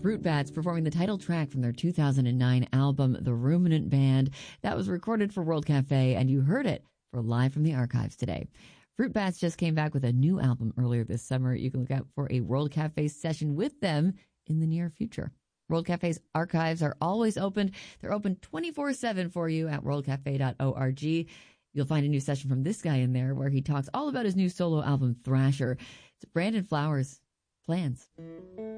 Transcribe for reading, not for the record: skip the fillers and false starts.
Fruit Bats performing the title track from their 2009 album, The Ruminant Band. That was recorded for World Cafe, and you heard it for Live from the Archives today. Fruit Bats just came back with a new album earlier this summer. You can look out for a World Cafe session with them in the near future. World Cafe's archives are always open. They're open 24/7 for you at worldcafe.org. You'll find a new session from this guy in there where he talks all about his new solo album, Thrasher. It's Brandon Flowers. Plans.